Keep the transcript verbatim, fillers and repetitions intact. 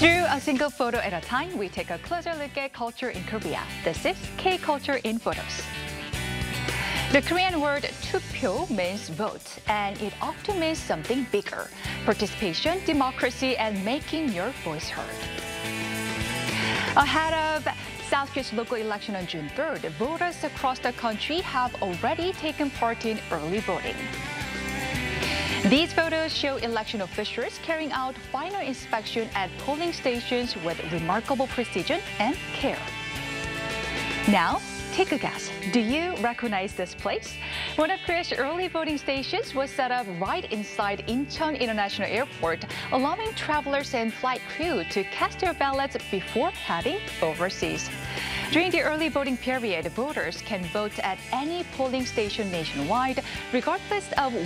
Through a single photo at a time, we take a closer look at culture in Korea. This is K-Culture in Photos. The Korean word 투표 means vote, and it often means something bigger: participation, democracy, and making your voice heard. Ahead of South Korea's local election on June third, voters across the country have already taken part in early voting. These photos show election officials carrying out final inspection at polling stations with remarkable precision and care. Now, take a guess. Do you recognize this place? One of Korea's early voting stations was set up right inside Incheon International Airport, allowing travelers and flight crew to cast their ballots before heading overseas. During the early voting period, voters can vote at any polling station nationwide, regardless of